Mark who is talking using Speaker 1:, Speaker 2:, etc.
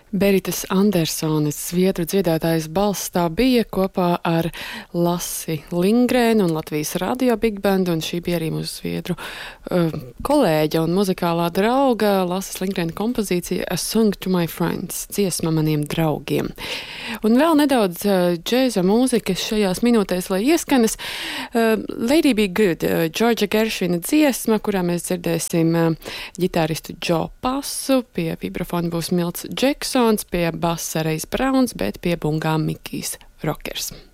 Speaker 1: Beritas Andersones, zviedru dziedātājas balss, tā bija kopā ar Lasi Lindgrēnu un Latvijas radio Big Band, un šī bija arī mūsu zviedru kolēģa un muzikālā drauga Lasas Lindgrēna kompozīcija A Song to My Friends, dziesma maniem draugiem. Un vēl nedaudz džēza mūzikas šajās minūtēs, lai ieskanas. Lady Be Good, Džordža Geršvina dziesma, kurā mēs dzirdēsim ģitāristu Džo Passu, pie vibrafona būs Milts Džeksons, pie basa Reis Brauns, bet pie bungām Mikijs Rokers.